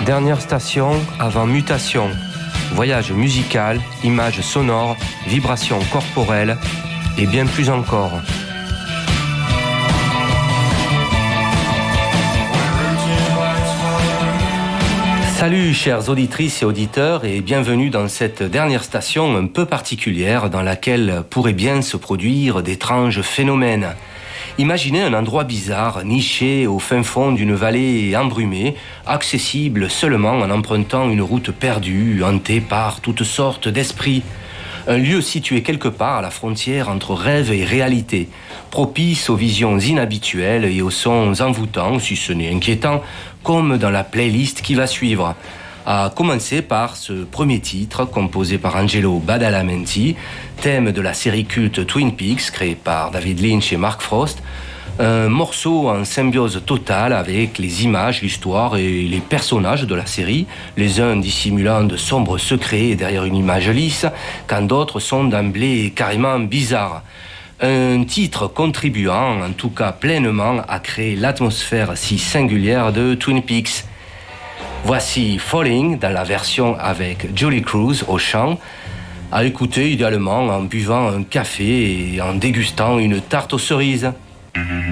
Dernière station avant mutation. Voyage musical, images sonores, vibrations corporelles et bien plus encore. Salut chères auditrices et auditeurs et bienvenue dans cette dernière station un peu particulière dans laquelle pourraient bien se produire d'étranges phénomènes. Imaginez un endroit bizarre, niché au fin fond d'une vallée embrumée, accessible seulement en empruntant une route perdue, hantée par toutes sortes d'esprits. Un lieu situé quelque part à la frontière entre rêve et réalité, propice aux visions inhabituelles et aux sons envoûtants, si ce n'est inquiétants, comme dans la playlist qui va suivre. À commencer par ce premier titre composé par Angelo Badalamenti, thème de la série culte Twin Peaks créée par David Lynch et Mark Frost. Un morceau en symbiose totale avec les images, l'histoire et les personnages de la série, les uns dissimulant de sombres secrets derrière une image lisse, quand d'autres sont d'emblée carrément bizarres. Un titre contribuant, en tout cas pleinement, à créer l'atmosphère si singulière de Twin Peaks. Voici Falling dans la version avec Julie Cruz au chant, à écouter idéalement en buvant un café et en dégustant une tarte aux cerises. Mm-hmm.